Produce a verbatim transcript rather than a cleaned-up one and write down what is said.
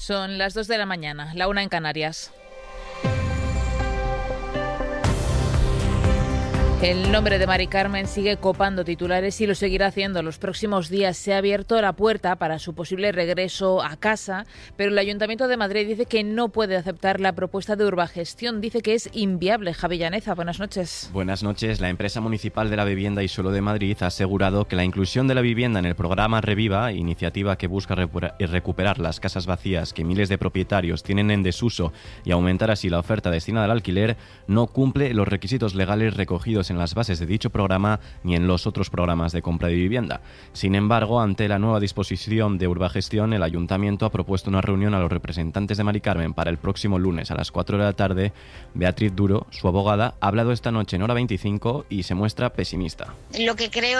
Son las dos de la mañana, la una en Canarias. El nombre de Mari Carmen sigue copando titulares y lo seguirá haciendo. Los próximos días se ha abierto la puerta para su posible regreso a casa, pero el Ayuntamiento de Madrid dice que no puede aceptar la propuesta de Urbagestión. Dice que es inviable. Javi Llaneza, buenas noches. Buenas noches. La empresa municipal de la vivienda y suelo de Madrid ha asegurado que la inclusión de la vivienda en el programa Reviva, iniciativa que busca recuperar las casas vacías que miles de propietarios tienen en desuso y aumentar así la oferta destinada al alquiler, no cumple los requisitos legales recogidos en en las bases de dicho programa ni en los otros programas de compra de vivienda. Sin embargo, ante la nueva disposición de Urbagestión, el Ayuntamiento ha propuesto una reunión a los representantes de Mari Carmen para el próximo lunes a las cuatro de la tarde. Beatriz Duro, su abogada, ha hablado esta noche en Hora veinticinco y se muestra pesimista. Lo que creo